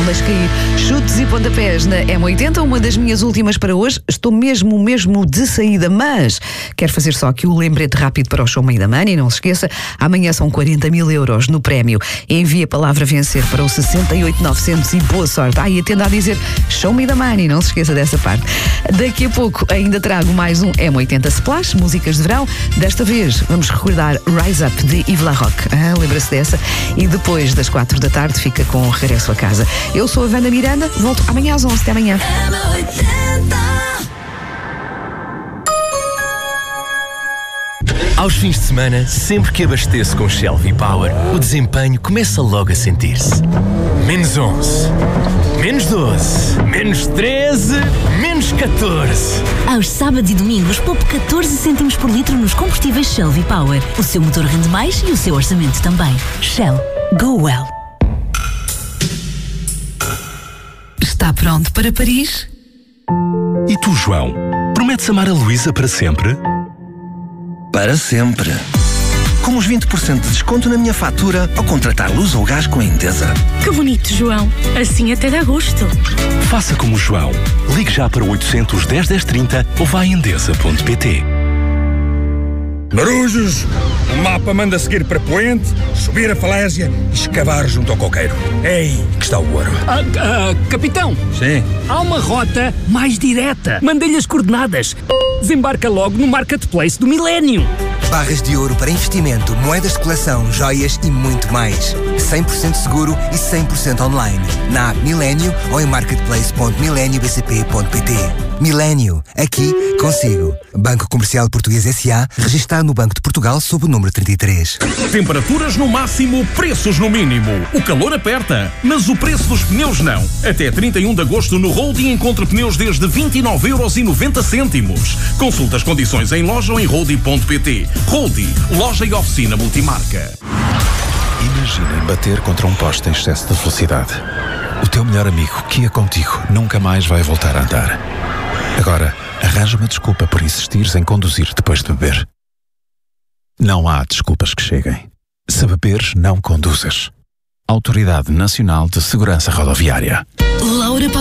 deixe cair. Chutes e pontapés na M80, uma das minhas últimas para hoje. Estou mesmo de saída, mas quero fazer só aqui o lembrete rápido para o Show Me the Money. Não se esqueça, amanhã são 40 mil euros no prémio. Envie a palavra vencer para o 68900 e boa sorte. E atenda a dizer Show Me the Money, não se esqueça dessa parte. Daqui a pouco ainda trago mais um M80 Splash, músicas de verão. Desta vez vamos recordar Rise Up de Yves La Rock. Lembra-se dessa? E depois das 4 da tarde fica com o regresso a casa. Eu sou a Wanda Miranda, volto amanhã às 11. Até amanhã. Aos fins de semana, sempre que abasteço com Shell V-Power, o desempenho começa logo a sentir-se. Menos 11, menos 12, menos 13, menos 14. Aos sábados e domingos, poupe 14 cêntimos por litro nos combustíveis Shell V-Power. O seu motor rende mais e o seu orçamento também. Shell. Go well. Está pronto para Paris? E tu, João? Prometes amar a Luísa para sempre? Para sempre. Com os 20% de desconto na minha fatura ao contratar luz ou gás com a Endesa. Que bonito, João. Assim até dá gosto. Faça como o João. Ligue já para 810 1030 ou vá a endesa.pt. Marujos, o mapa manda seguir para Poente, subir a falésia e escavar junto ao coqueiro. É aí que está o ouro. Capitão. Sim? Há uma rota mais direta. Mandei-lhe as coordenadas. Desembarca logo no Marketplace do Milénio. Barras de ouro para investimento, moedas de coleção, joias e muito mais. 100% seguro e 100% online. Na app Milénio ou em marketplace.mileniobcp.pt. Milénio, aqui consigo. Banco Comercial Português S.A., registado no Banco de Portugal sob o número 33. Temperaturas no máximo, preços no mínimo. O calor aperta, mas o preço dos pneus não. Até 31 de agosto no Roldie encontra pneus desde 29,90€. Consulta as condições em loja ou em Roldie.pt. Roldie, loja e oficina multimarca. Imaginem bater contra um poste em excesso de velocidade. O teu melhor amigo, que ia contigo, nunca mais vai voltar a andar. Agora, arranja uma desculpa por insistires em conduzir depois de beber. Não há desculpas que cheguem. Se beberes, não conduzas. Autoridade Nacional de Segurança Rodoviária.